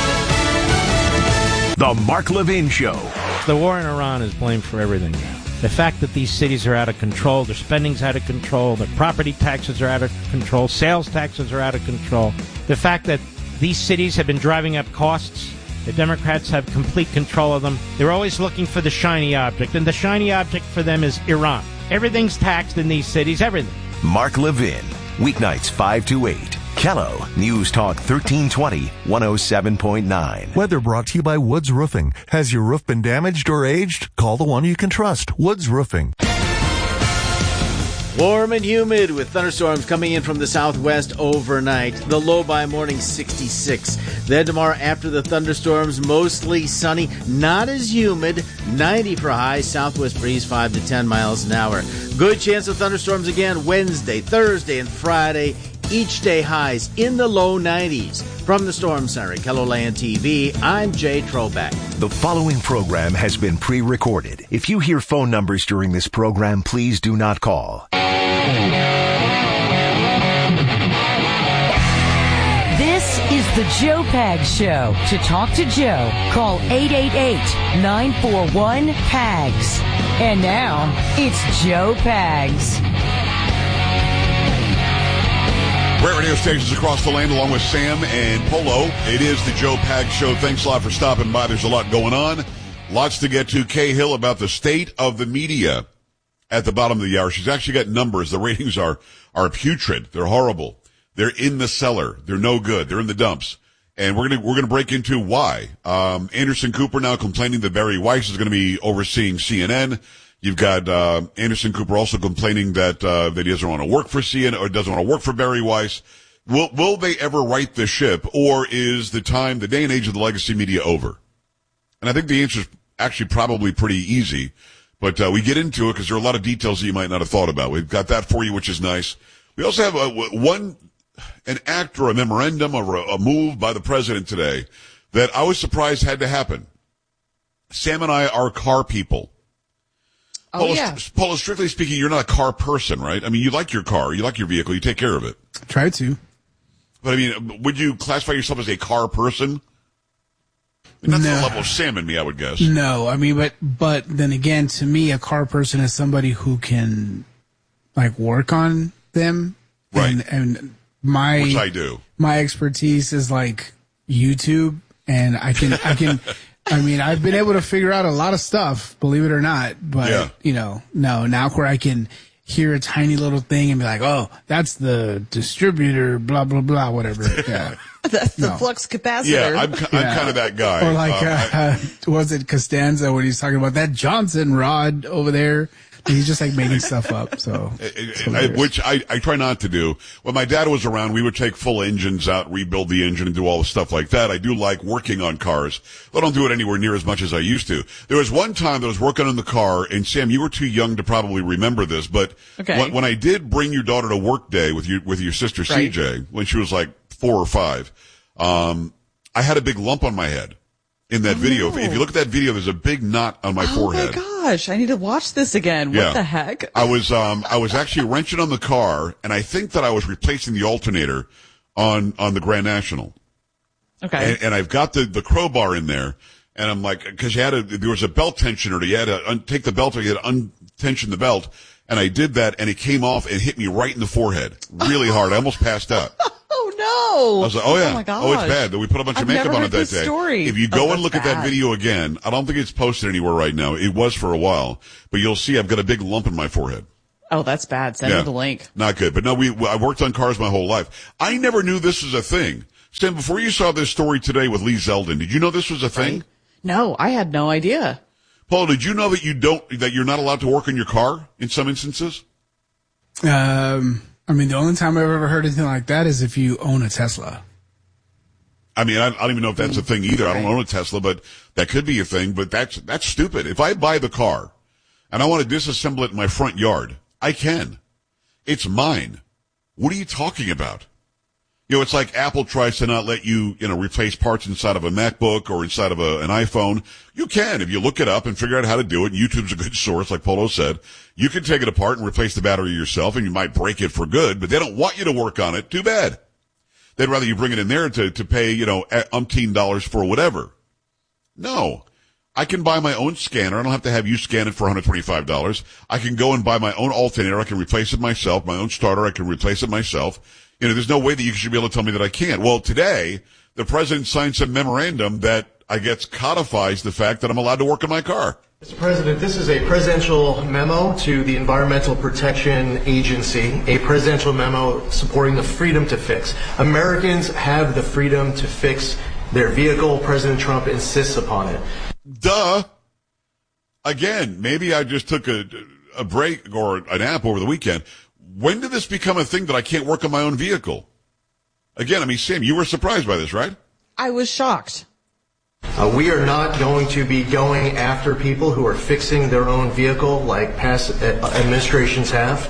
Speaker 9: The Mark Levin Show.
Speaker 6: The war in Iran is blamed for everything now. The fact that these cities are out of control, their spending's out of control, their property taxes are out of control, sales taxes are out of control. The fact that these cities have been driving up costs, the Democrats have complete control of them. They're always looking for the shiny object, and the shiny object for them is Iran. Everything's taxed in these cities, everything.
Speaker 9: Mark Levin, weeknights 5 to 8. Kello, News Talk 1320, 107.9.
Speaker 7: Weather brought to you by Woods Roofing. Has your roof been damaged or aged? Call the one you can trust, Woods Roofing.
Speaker 8: Warm and humid with thunderstorms coming in from the southwest overnight. The low by morning 66. Then tomorrow after the thunderstorms, mostly sunny, not as humid. 90 for high, southwest breeze 5 to 10 miles an hour. Good chance of thunderstorms again Wednesday, Thursday, and Friday. Each day highs in the low 90s. From the Storm Center at KELOLAND TV, I'm Jay Trobeck.
Speaker 9: The following program has been pre-recorded. If you hear phone numbers during this program, please do not call.
Speaker 10: This is the Joe Pags Show. To talk to Joe, call 888-941-PAGS. And now, it's Joe Pags.
Speaker 11: Great radio stations across the land, along with Sam and Polo. It is the Joe Pags Show. Thanks a lot for stopping by. There's a lot going on. Lots to get to. Kay Hill about the state of the media at the bottom of the hour. She's actually got numbers. The ratings are putrid. They're horrible. They're in the cellar. They're no good. They're in the dumps. And we're gonna break into why. Anderson Cooper now complaining that Barry Weiss is gonna be overseeing CNN. You've got Anderson Cooper also complaining that he doesn't want to work for CNN or doesn't want to work for Barry Weiss. Will they ever right the ship, or is the day and age of the legacy media over? And I think the answer is actually probably pretty easy. But we get into it because there are a lot of details that you might not have thought about. We've got that for you, which is nice. We also have an act or a memorandum or a move by the president today that I was surprised had to happen. Sam and I are car people. Paula, strictly speaking, you're not a car person, right? I mean, you like your car, you like your vehicle, you take care of it.
Speaker 12: Try to.
Speaker 11: But I mean, would you classify yourself as a car person? I mean, that's the level of Sam and me, I would guess.
Speaker 12: No, I mean, but then again, to me, a car person is somebody who can, like, work on them.
Speaker 11: Right.
Speaker 12: And
Speaker 11: which I do.
Speaker 12: My expertise is like YouTube, and I can, I mean, I've been able to figure out a lot of stuff, believe it or not, but, now where I can hear a tiny little thing and be like, oh, that's the distributor, blah, blah, blah, whatever. Yeah.
Speaker 13: That's the flux capacitor.
Speaker 11: Yeah, I'm kind of that guy.
Speaker 12: Or like, was it Costanza when he's talking about that Johnson rod over there? He's just like making stuff up. So,
Speaker 11: which I try not to do. When my dad was around, we would take full engines out, rebuild the engine, and do all the stuff like that. I do like working on cars. I don't do it anywhere near as much as I used to. There was one time that I was working on the car, and Sam, you were too young to probably remember this, but when I did bring your daughter to work day with your sister CJ when she was like 4 or 5, I had a big lump on my head. In that video, if you look at that video, there's a big knot on my forehead.
Speaker 13: Oh my gosh, I need to watch this again. What the heck?
Speaker 11: I was actually wrenching on the car, and I think that I was replacing the alternator on the Grand National.
Speaker 13: Okay.
Speaker 11: And I've got the crowbar in there, and I'm like, because there was a belt tensioner, you had to take the belt, or you had to untension the belt, and I did that, and it came off and hit me right in the forehead, really hard. I almost passed out.
Speaker 13: Oh no!
Speaker 11: I was like, oh yeah,
Speaker 13: my gosh.
Speaker 11: Oh, it's bad. We put a bunch of makeup on it that day.
Speaker 13: Story.
Speaker 11: If you go and look at that video again, I don't think it's posted anywhere right now. It was for a while, but you'll see I've got a big lump in my forehead.
Speaker 13: Oh, that's bad. Send me the link.
Speaker 11: Not good. But no, I worked on cars my whole life. I never knew this was a thing. Stan, before you saw this story today with Lee Zeldin, did you know this was a thing?
Speaker 13: No, I had no idea.
Speaker 11: Paul, did you know that you're not allowed to work on your car in some instances?
Speaker 12: I mean, the only time I've ever heard anything like that is if you own a Tesla.
Speaker 11: I mean, I don't even know if that's a thing either. I don't own a Tesla, but that could be a thing. But that's stupid. If I buy the car and I want to disassemble it in my front yard, I can. It's mine. What are you talking about? It's like Apple tries to not let you, replace parts inside of a MacBook or inside of an iPhone. You can, if you look it up and figure out how to do it. YouTube's a good source, like Polo said. You can take it apart and replace the battery yourself, and you might break it for good, but they don't want you to work on it. Too bad. They'd rather you bring it in there to pay, $umpteen for whatever. No. I can buy my own scanner. I don't have to have you scan it for $125. I can go and buy my own alternator. I can replace it myself. My own starter, I can replace it myself. There's no way that you should be able to tell me that I can't. Well, today, the president signed some memorandum that, I guess, codifies the fact that I'm allowed to work on my car.
Speaker 14: Mr. President, this is a presidential memo to the Environmental Protection Agency, a presidential memo supporting the freedom to fix. Americans have the freedom to fix their vehicle. President Trump insists upon it.
Speaker 11: Duh. Again, maybe I just took a break or a nap over the weekend. When did this become a thing that I can't work on my own vehicle? Again, I mean, Sam, you were surprised by this, right?
Speaker 13: I was shocked.
Speaker 14: We are not going to be going after people who are fixing their own vehicle like past administrations have.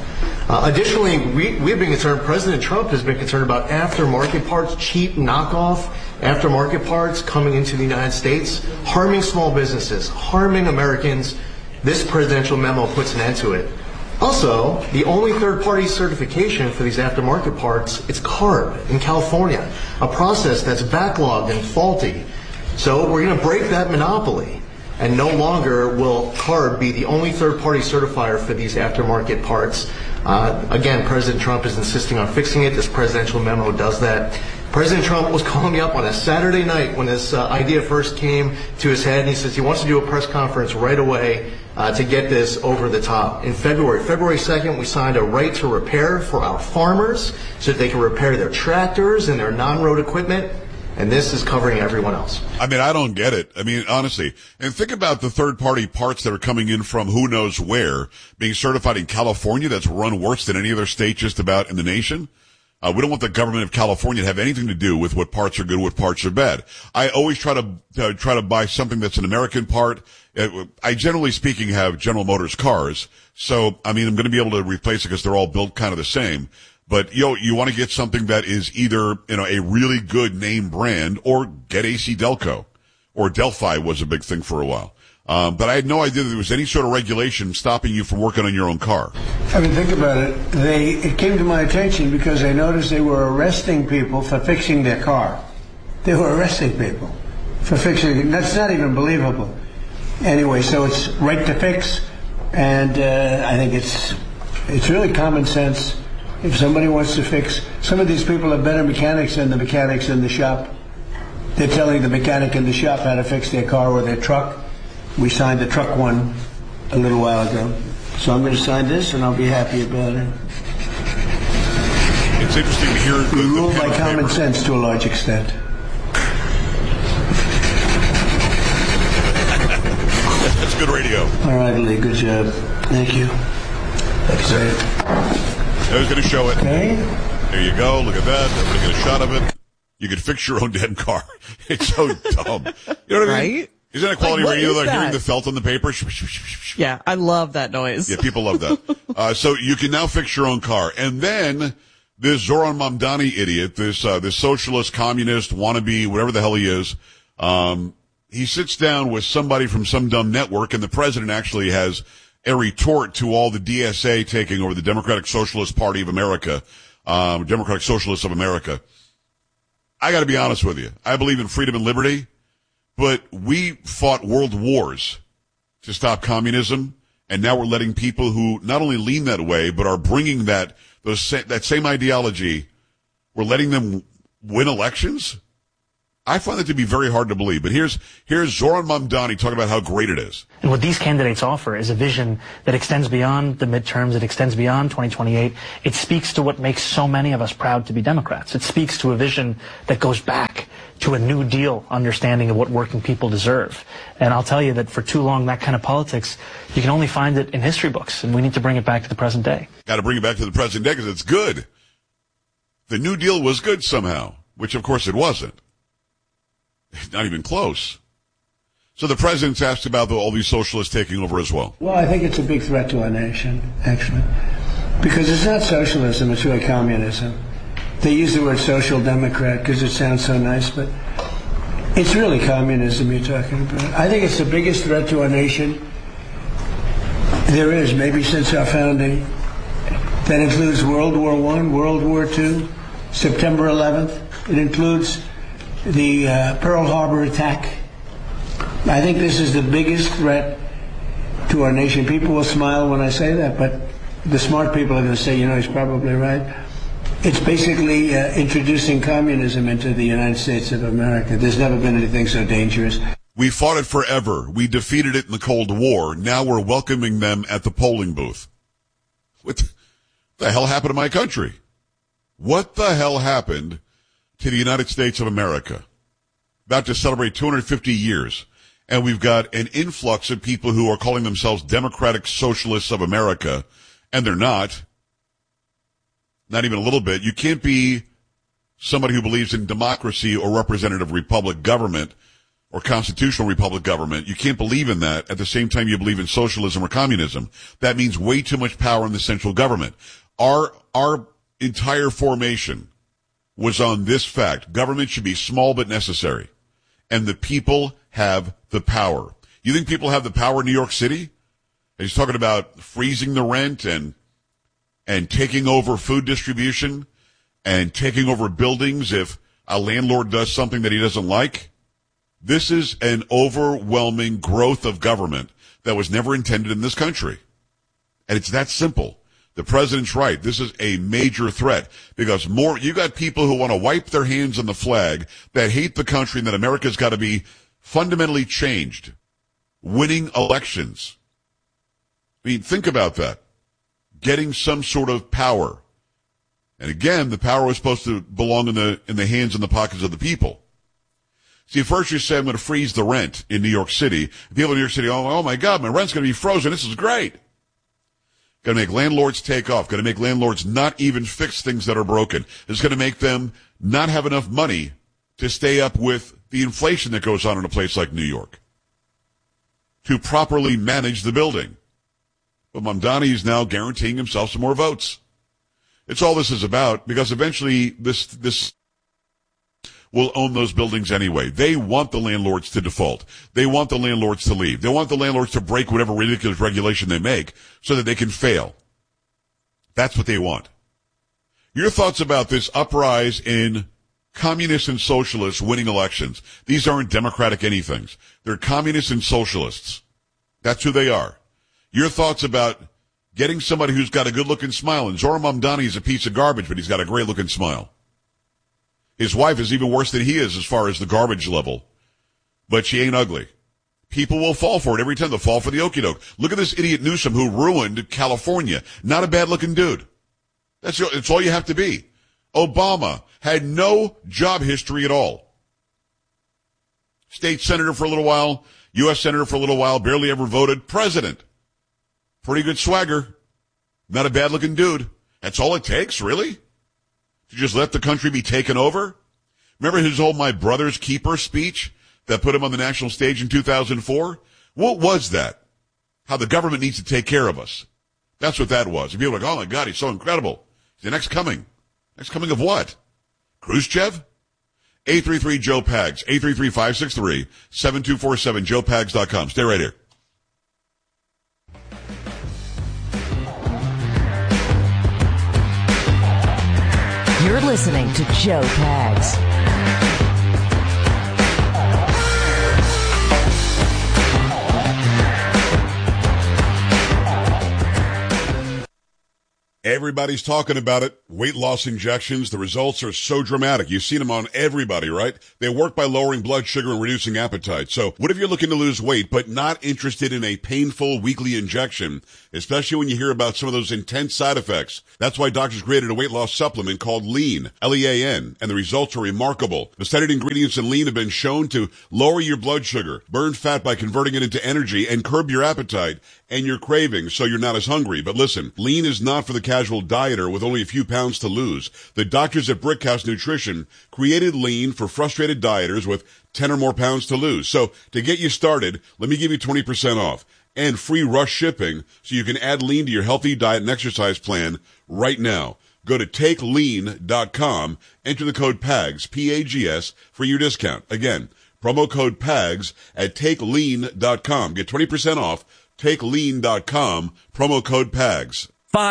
Speaker 14: Additionally, we've been concerned, President Trump has been concerned about aftermarket parts, cheap knockoff aftermarket parts coming into the United States, harming small businesses, harming Americans. This presidential memo puts an end to it. Also, the only third-party certification for these aftermarket parts is CARB in California, a process that's backlogged and faulty. So we're going to break that monopoly, and no longer will CARB be the only third-party certifier for these aftermarket parts. Again, President Trump is insisting on fixing it. This presidential memo does that. President Trump was calling me up on a Saturday night when this idea first came to his head, and he says he wants to do a press conference right away to get this over the top. In February 2nd, we signed a right to repair for our farmers so that they can repair their tractors and their non-road equipment. And this is covering everyone else.
Speaker 11: I mean, I don't get it. I mean, honestly. And think about the third-party parts that are coming in from who knows where, being certified in California. That's run worse than any other state just about in the nation. We don't want the government of California to have anything to do with what parts are good, what parts are bad. I always try to buy something that's an American part. I generally speaking have General Motors cars. So, I mean, I'm going to be able to replace it because they're all built kind of the same. But, you want to get something that is either, a really good name brand or get AC Delco or Delphi was a big thing for a while. But I had no idea that there was any sort of regulation stopping you from working on your own car.
Speaker 31: I mean, think about it. It came to my attention because I noticed they were arresting people for fixing their car. They were arresting people for fixing it. That's not even believable. Anyway, so it's right to fix, and I think it's really common sense. If somebody wants to fix, some of these people are better mechanics than the mechanics in the shop. They're telling the mechanic in the shop how to fix their car or their truck. We signed the truck one a little while ago. So I'm going to sign this and I'll be happy about it.
Speaker 11: It's interesting to hear.
Speaker 31: We rule by common sense to a large extent.
Speaker 11: That's good radio.
Speaker 31: All right, Lee, good job. Thank you.
Speaker 11: That's it. I was going to show it.
Speaker 31: Okay.
Speaker 11: There you go. Look at that. Everybody get a shot of it. You could fix your own damn car. It's so dumb. You know what I mean?
Speaker 13: Right?
Speaker 11: Isn't that quality radio? Like
Speaker 13: that?
Speaker 11: hearing the felt on the paper.
Speaker 13: Yeah, I love that noise.
Speaker 11: Yeah, people love that. So you can now fix your own car. And then this Zoran Mamdani idiot, this socialist, communist, wannabe, whatever the hell he is, he sits down with somebody from some dumb network, and the president actually has a retort to all the DSA taking over the Democratic Socialist Party of America, Democratic Socialists of America. I got to be honest with you. I believe in freedom and liberty, but we fought world wars to stop communism, and now we're letting people who not only lean that way, but are bringing that same ideology, we're letting them win elections? I find that to be very hard to believe. But here's Zoran Mamdani talking about how great it is.
Speaker 15: And what these candidates offer is a vision that extends beyond the midterms. It extends beyond 2028. It speaks to what makes so many of us proud to be Democrats. It speaks to a vision that goes back to a New Deal understanding of what working people deserve. And I'll tell you that for too long, that kind of politics, you can only find it in history books, and we need to bring it back to the present day.
Speaker 11: Got to bring it back to the present day because it's good. The New Deal was good somehow, which of course it wasn't. Not even close. So the president's asked about all these socialists taking over as well.
Speaker 31: Well, I think it's a big threat to our nation, actually. Because it's not socialism, it's really communism. They use the word social democrat because it sounds so nice, but it's really communism you're talking about. I think it's the biggest threat to our nation there is, maybe since our founding. That includes World War I, World War II, September 11th. It includes the Pearl Harbor attack. I think this is the biggest threat to our nation. People will smile when I say that, but the smart people are going to say, he's probably right. It's basically introducing communism into the United States of America. There's never been anything so dangerous.
Speaker 11: We fought it forever. We defeated it in the Cold War. Now we're welcoming them at the polling booth. What the hell happened to my country? What the hell happened to the United States of America? About to celebrate 250 years. And we've got an influx of people who are calling themselves Democratic Socialists of America. And they're not. Not even a little bit. You can't be somebody who believes in democracy or representative republic government or constitutional republic government. You can't believe in that at the same time you believe in socialism or communism. That means way too much power in the central government. Our entire formation was on this fact. Government should be small but necessary. And the people have the power. You think people have the power in New York City? He's talking about freezing the rent and taking over food distribution and taking over buildings if a landlord does something that he doesn't like. This is an overwhelming growth of government that was never intended in this country. And it's that simple. The president's right. This is a major threat because you got people who want to wipe their hands on the flag, that hate the country, and that America's got to be fundamentally changed. Winning elections. I mean, think about that. Getting some sort of power. And again, the power was supposed to belong in the hands and the pockets of the people. See, first you say, I'm going to freeze the rent in New York City. People in New York City, oh my God, my rent's going to be frozen. This is great. Going to make landlords take off. Going to make landlords not even fix things that are broken. It's going to make them not have enough money to stay up with the inflation that goes on in a place like New York, to properly manage the building. But Mamdani is now guaranteeing himself some more votes. It's all this is about, because eventually this will own those buildings anyway. They want the landlords to default. They want the landlords to leave. They want the landlords to break whatever ridiculous regulation they make so that they can fail. That's what they want. Your thoughts about this uprise in communists and socialists winning elections? These aren't democratic anythings. They're communists and socialists. That's who they are. Your thoughts about getting somebody who's got a good-looking smile. And Zohran Mamdani is a piece of garbage, but he's got a great-looking smile. His wife is even worse than he is as far as the garbage level. But she ain't ugly. People will fall for it every time. They'll fall for the okie doke. Look at this idiot Newsom who ruined California. Not a bad-looking dude. It's all you have to be. Obama had no job history at all. State senator for a little while, U.S. senator for a little while, barely ever voted. President. Pretty good swagger. Not a bad-looking dude. That's all it takes, really? To just let the country be taken over? Remember his whole My Brother's Keeper speech that put him on the national stage in 2004? What was that? How the government needs to take care of us. That's what that was. And people were like, oh my God, he's so incredible. He's the next coming. Next coming of what? Khrushchev? 833-JOE-PAGS. 833-563-7247. JoePags.com. Stay right here.
Speaker 10: You're listening to Joe Pags.
Speaker 11: Everybody's talking about it. Weight loss injections. The results are so dramatic. You've seen them on everybody, right? They work by lowering blood sugar and reducing appetite. So what if you're looking to lose weight but not interested in a painful weekly injection, especially when you hear about some of those intense side effects? That's why doctors created a weight loss supplement called Lean, L-E-A-N, and the results are remarkable. The studied ingredients in Lean have been shown to lower your blood sugar, burn fat by converting it into energy, and curb your appetite and your cravings so you're not as hungry. But listen, Lean is not for the casual dieter with only a few pounds to lose. The doctors at Brickhouse Nutrition created Lean for frustrated dieters with 10 or more pounds to lose. So to get you started, let me give you 20% off and free rush shipping so you can add Lean to your healthy diet and exercise plan right now. Go to takelean.com, enter the code PAGS, P-A-G-S, for your discount. Again, promo code PAGS at takelean.com. Get 20% off. TakeLean.com, promo code PAGS.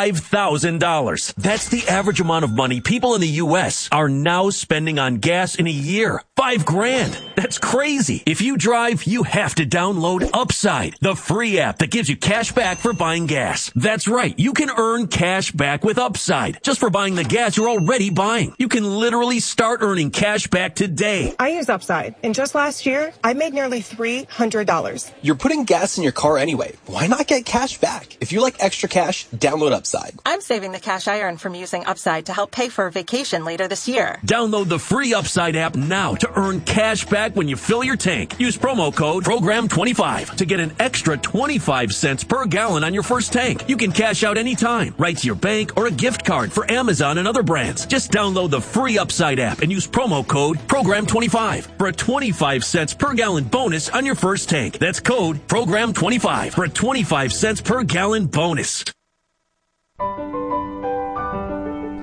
Speaker 16: $5,000. That's the average amount of money people in the U.S. are now spending on gas in a year. $5,000. That's crazy. If you drive, you have to download Upside, the free app that gives you cash back for buying gas. That's right. You can earn cash back with Upside just for buying the gas you're already buying. You can literally start earning cash back today.
Speaker 17: I use Upside, and just last year, I made nearly $300.
Speaker 18: You're putting gas in your car anyway. Why not get cash back? If you like extra cash, download Upside.
Speaker 17: I'm saving the cash I earn from using Upside to help pay for a vacation later this year.
Speaker 16: Download the free Upside app now to earn cash back when you fill your tank. Use promo code PROGRAM25 to get an extra 25 cents per gallon on your first tank. You can cash out anytime, right to your bank or a gift card for Amazon and other brands. Just download the free Upside app and use promo code PROGRAM25 for a 25 cents per gallon bonus on your first tank. That's code PROGRAM25 for a 25 cents per gallon bonus.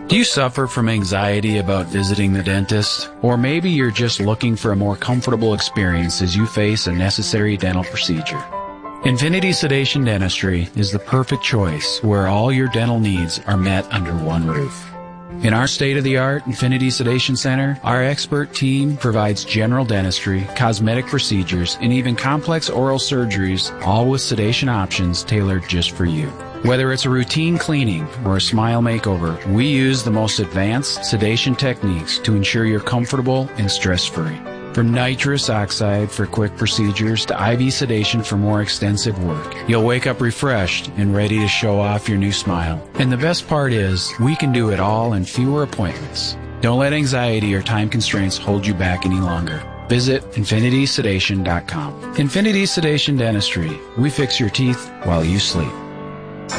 Speaker 19: Do you suffer from anxiety about visiting the dentist? Or maybe you're just looking for a more comfortable experience as you face a necessary dental procedure. Infinity Sedation Dentistry is the perfect choice where all your dental needs are met under one roof. In our state-of-the-art Infinity Sedation Center, our expert team provides general dentistry, cosmetic procedures, and even complex oral surgeries, all with sedation options tailored just for you. Whether it's a routine cleaning or a smile makeover, we use the most advanced sedation techniques to ensure you're comfortable and stress-free. From nitrous oxide for quick procedures to IV sedation for more extensive work, you'll wake up refreshed and ready to show off your new smile. And the best part is, we can do it all in fewer appointments. Don't let anxiety or time constraints hold you back any longer. Visit infinitysedation.com. Infinity Sedation Dentistry. We fix your teeth while you sleep.